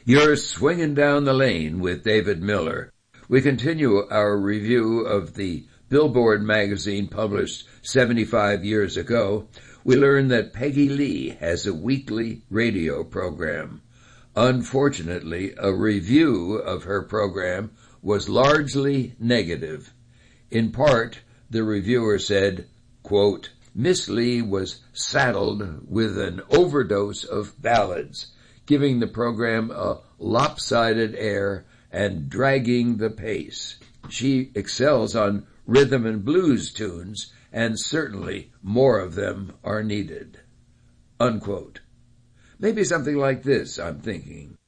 You're swinging down the lane with David Miller. We continue our review of the Billboard magazine published 75 years ago. We learn that Peggy Lee has a weekly radio program. Unfortunately, a review of her program was largely negative. In part, the reviewer said, quote, Miss Lee was saddled with an overdose of ballads, giving the program a lopsided air and dragging the pace. She excels on rhythm and blues tunes, and certainly more of them are needed. Unquote. Maybe something like this, I'm thinking.